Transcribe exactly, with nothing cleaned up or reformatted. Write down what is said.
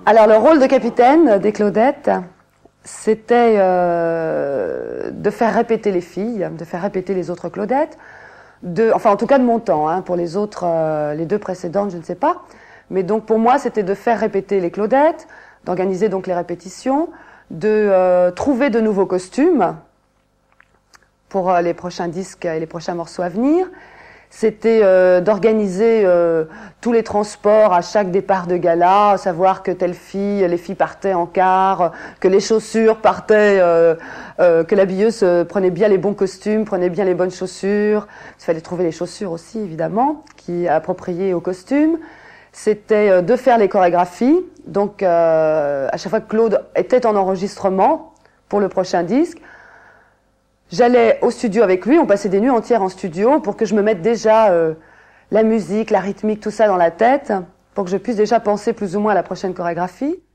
Alors, le rôle de capitaine des Claudettes, c'était euh, de faire répéter les filles, de faire répéter les autres Claudettes, de, enfin en tout cas de mon temps, hein, pour les autres, euh, les deux précédentes, je ne sais pas. Mais donc pour moi, c'était de faire répéter les Claudettes, d'organiser donc les répétitions, de euh, trouver de nouveaux costumes pour euh, les prochains disques et les prochains morceaux à venir. C'était euh, d'organiser euh, tous les transports à chaque départ de gala, savoir que telle fille, les filles partaient en car, que les chaussures partaient, euh, euh, que l'habilleuse prenait bien les bons costumes, prenait bien les bonnes chaussures. Il fallait trouver les chaussures aussi, évidemment, qui appropriées au costume. C'était euh, de faire les chorégraphies. Donc, euh, à chaque fois que Claude était en enregistrement pour le prochain disque, j'allais au studio avec lui, on passait des nuits entières en studio pour que je me mette déjà euh, la musique, la rythmique, tout ça dans la tête, pour que je puisse déjà penser plus ou moins à la prochaine chorégraphie.